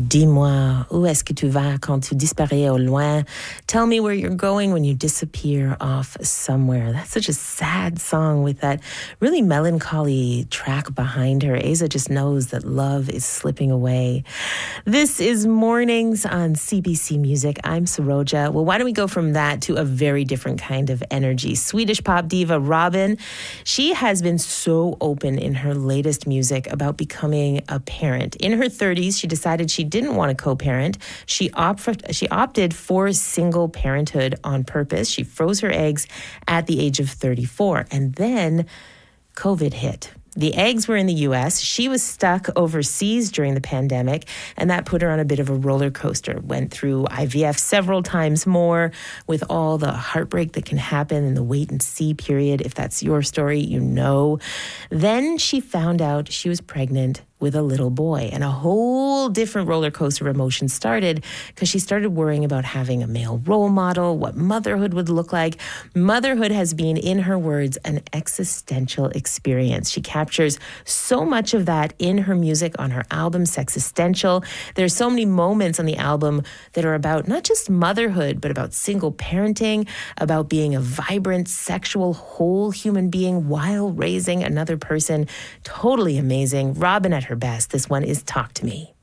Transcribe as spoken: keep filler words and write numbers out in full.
Dis-moi, où est-ce que tu vas quand tu disparais au loin? Tell me where you're going when you disappear off somewhere. That's such a sad song with that really melancholy track behind her. Aza just knows that love is slipping away. This is Mornings on C B C Music. I'm Saroja. Well, why don't we go from that to a very different kind of energy? Swedish pop diva Robyn, she has been so open in her latest music about becoming a parent. In her thirties, she decided she didn't want to co-parent. She, opt- she opted for single parenthood on purpose. She froze her eggs at the age of thirty-four. And then COVID hit. The eggs were in the U S. She was stuck overseas during the pandemic, and that put her on a bit of a roller coaster. Went through I V F several times more with all the heartbreak that can happen in the wait and see period. If that's your story, you know. Then she found out she was pregnant with a little boy, and a whole different roller coaster of emotions started because she started worrying about having a male role model, what motherhood would look like. Motherhood has been, in her words, an existential experience. She captures so much of that in her music on her album, Sexistential. There's so many moments on the album that are about not just motherhood, but about single parenting, about being a vibrant, sexual, whole human being while raising another person. Totally amazing. Robyn at her best. This one is Talk to Me.